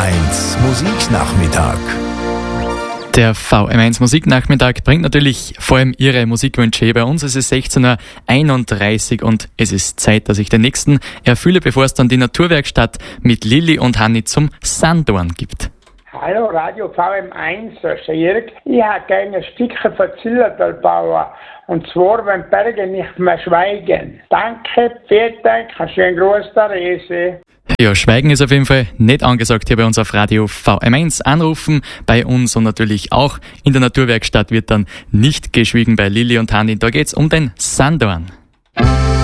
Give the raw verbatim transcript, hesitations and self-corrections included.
eins Musiknachmittag. Der V M eins Musiknachmittag bringt natürlich vor allem Ihre Musikwünsche. Bei uns ist es sechzehn Uhr einunddreißig und es ist Zeit, dass ich den nächsten erfülle, bevor es dann die Naturwerkstatt mit Lilli und Hanni zum Sanddorn gibt. Hallo, Radio V M eins, das ist der Jörg. Ich hätte gerne ein Stückchen von Zillertal bauen. Und zwar, wenn Berge nicht mehr schweigen. Danke, vielen Dank, einen schönen Gruß da, Rese. Ja, Schweigen ist auf jeden Fall nicht angesagt hier bei uns auf Radio V M eins. Anrufen bei uns und natürlich auch in der Naturwerkstatt wird dann nicht geschwiegen bei Lilli und Hanni. Da geht's um den Sanddorn.